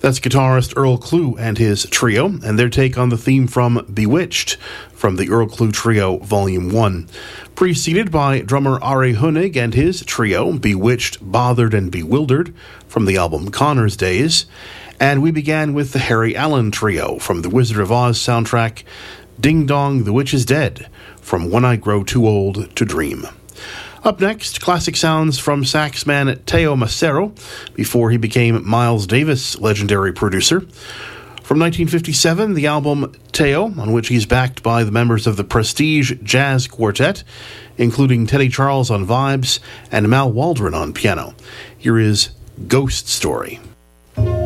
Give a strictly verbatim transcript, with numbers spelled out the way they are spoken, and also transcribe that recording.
That's guitarist Earl Klugh and his trio, and their take on the theme from Bewitched, from the Earl Klugh Trio Volume one. Preceded by drummer Ari Hoenig and his trio, Bewitched, Bothered and Bewildered, from the album Connor's Days. And we began with the Harry Allen Trio, from the Wizard of Oz soundtrack, Ding Dong, the Witch is Dead, from When I Grow Too Old to Dream. Up next, classic sounds from saxman Teo Macero, before he became Miles Davis' legendary producer. From nineteen fifty-seven, the album Teo, on which he's backed by the members of the Prestige Jazz Quartet, including Teddy Charles on vibes and Mal Waldron on piano. Here is Ghost Story.